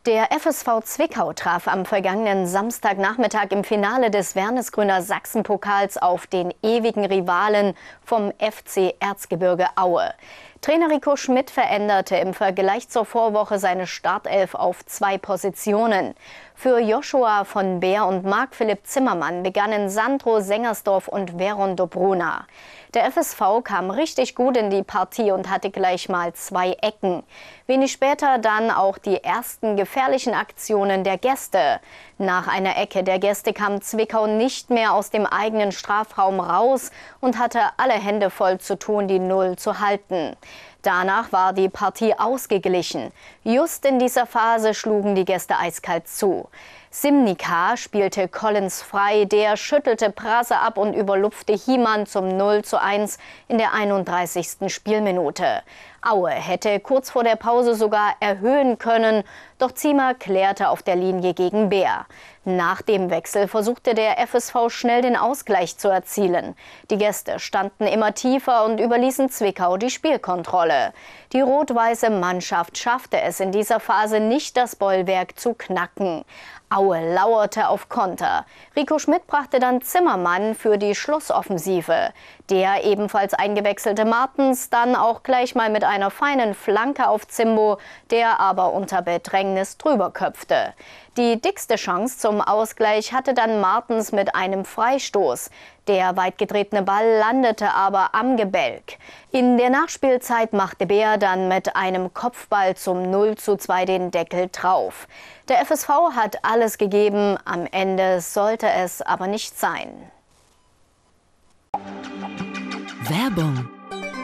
Der FSV Zwickau traf am vergangenen Samstagnachmittag im Finale des Wernesgrüner Sachsenpokals auf den ewigen Rivalen vom FC Erzgebirge Aue. Trainer Rico Schmidt veränderte im Vergleich zur Vorwoche seine Startelf auf 2 Positionen. Für Joshua von Beer und Marc-Philipp Zimmermann begannen Sandro Sengersdorf und Veron Dobruna. Der FSV kam richtig gut in die Partie und hatte gleich mal 2 Ecken. Wenig später dann auch die ersten gefährlichen Aktionen der Gäste. Nach einer Ecke der Gäste kam Zwickau nicht mehr aus dem eigenen Strafraum raus und hatte alle Hände voll zu tun, die 0 zu halten. Danach war die Partie ausgeglichen. Just in dieser Phase schlugen die Gäste eiskalt zu. Simnica spielte Collins frei, der schüttelte Prase ab und überlupfte Hiemann zum 0:1 in der 31. Spielminute. Aue hätte kurz vor der Pause sogar erhöhen können, doch Ziemer klärte auf der Linie gegen Beer. Nach dem Wechsel versuchte der FSV schnell den Ausgleich zu erzielen. Die Gäste standen immer tiefer und überließen Zwickau die Spielkontrolle. Die rot-weiße Mannschaft schaffte es in dieser Phase nicht, das Bollwerk zu knacken. Aue lauerte auf Konter. Rico Schmidt brachte dann Zimmermann für die Schlussoffensive. Der ebenfalls eingewechselte Martens dann auch gleich mal mit einer feinen Flanke auf Zimbo, der aber unter Bedrängnis drüber köpfte. Die dickste Chance zum Ausgleich hatte dann Martens mit einem Freistoß. Der weit getretene Ball landete aber am Gebälk. In der Nachspielzeit machte Beer dann mit einem Kopfball zum 0:2 den Deckel drauf. Der FSV hat alles gegeben, am Ende sollte es aber nicht sein. Werbung